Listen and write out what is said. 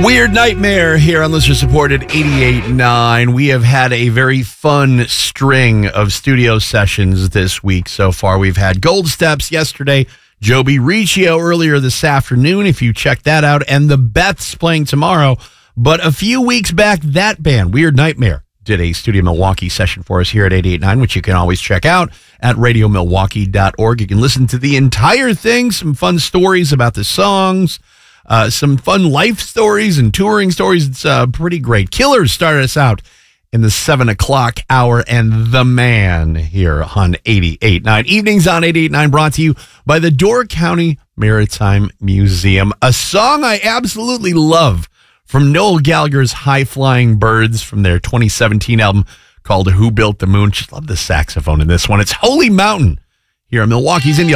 Weird Nightmare here on Listener Supported 88.9. We have had a very fun string of studio sessions this week so far. We've had Gold Steps yesterday, Joby Riccio earlier this afternoon, if you check that out, and the Beths playing tomorrow. But a few weeks back, that band, Weird Nightmare, did a Studio Milwaukee session for us here at 88.9, which you can always check out at radiomilwaukee.org. You can listen to the entire thing, some fun stories about the songs, some fun life stories and touring stories. It's pretty great. Killers started us out in the 7 o'clock hour, and The Man here on 88.9. Evenings on 88.9 brought to you by the Door County Maritime Museum. A song I absolutely love from Noel Gallagher's High Flying Birds from their 2017 album called Who Built the Moon. Just love the saxophone in this one. It's Holy Mountain here in Milwaukee's Indie